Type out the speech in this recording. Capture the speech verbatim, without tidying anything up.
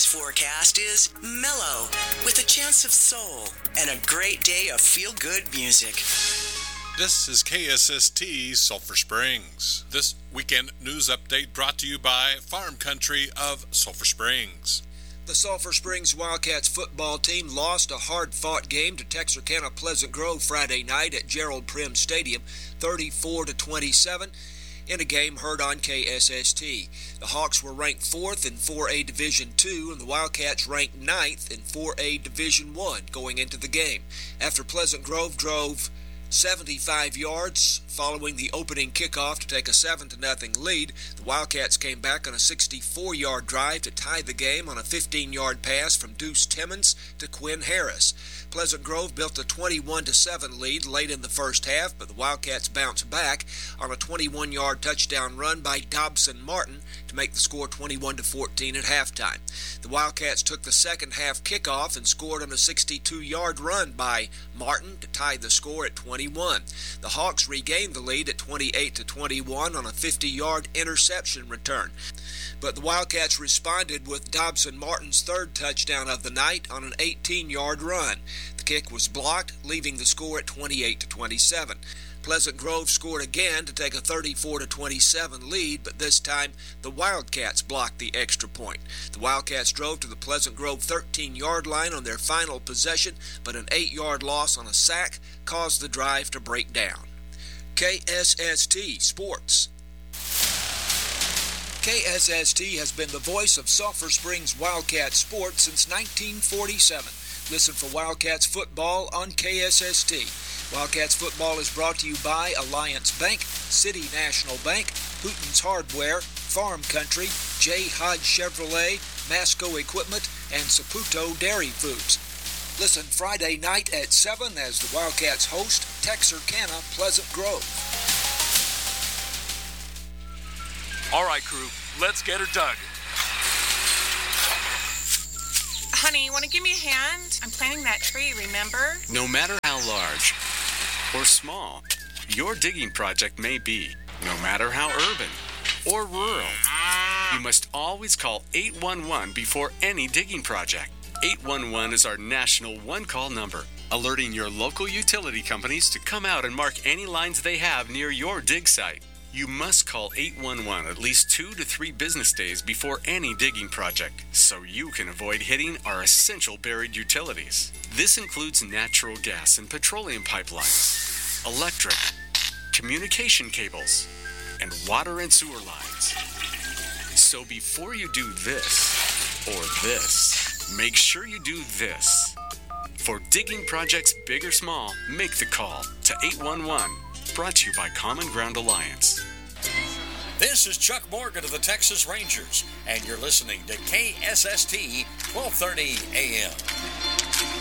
forecast is mellow, with a chance of soul and a great day of feel-good music. This is K S S T Sulphur Springs. This weekend news update brought to you by Farm Country of Sulphur Springs. The Sulphur Springs Wildcats football team lost a hard-fought game to Texarkana Pleasant Grove Friday night at Gerald Prim Stadium, thirty-four to twenty-seven, in a game heard on K S S T. The Hawks were ranked fourth in four A Division two, and the Wildcats ranked ninth in four A Division one going into the game. After Pleasant Grove drove seventy-five yards following the opening kickoff to take a seven to nothing lead, the Wildcats came back on a sixty-four yard drive to tie the game on a fifteen yard pass from Deuce Timmons to Quinn Harris. Pleasant Grove built a twenty-one to seven lead late in the first half, but the Wildcats bounced back on a twenty-one yard touchdown run by Dobson Martin to make the score twenty-one to fourteen at halftime. The Wildcats took the second half kickoff and scored on a sixty-two yard run by Martin to tie the score at twenty-one. The Hawks regained the lead at twenty-eight to twenty-one on a fifty yard interception return, but the Wildcats responded with Dobson Martin's third touchdown of the night on an eighteen yard run. The kick was blocked, leaving the score at twenty-eight to twenty-seven. Pleasant Grove scored again to take a thirty-four to twenty-seven lead, but this time the Wildcats blocked the extra point. The Wildcats drove to the Pleasant Grove thirteen yard line on their final possession, but an eight yard loss on a sack caused the drive to break down. K S S T Sports. K S S T has been the voice of Sulphur Springs Wildcat sports since nineteen forty-seven. Listen for Wildcats football on K S S T. Wildcats football is brought to you by Alliance Bank, City National Bank, Hooten's Hardware, Farm Country, J. Hodge Chevrolet, Masco Equipment, and Saputo Dairy Foods. Listen Friday night at seven as the Wildcats host Texarkana Pleasant Grove. All right, crew, let's get her dug. Honey, you want to give me a hand? I'm planting that tree, remember? No matter how large or small your digging project may be, no matter how urban or rural, you must always call eight one one before any digging project. eight one one is our national one-call number, alerting your local utility companies to come out and mark any lines they have near your dig site. You must call eight one one at least two to three business days before any digging project, so you can avoid hitting our essential buried utilities. This includes natural gas and petroleum pipelines, electric, communication cables, and water and sewer lines. So before you do this or this, make sure you do this. For digging projects big or small, make the call to eight one one. Brought to you by Common Ground Alliance. This is Chuck Morgan of the Texas Rangers, and you're listening to K S S T twelve thirty A M.